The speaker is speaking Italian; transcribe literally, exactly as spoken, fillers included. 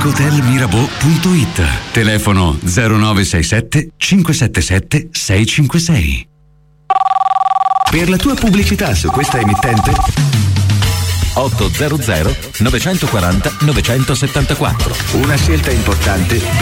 boutique hotel mirabeau punto it. Telefono zero nove sei sette cinque sette sette sei cinque sei. Per la tua pubblicità su questa emittente otto zero zero nove quattro zero nove sette quattro. Una scelta importante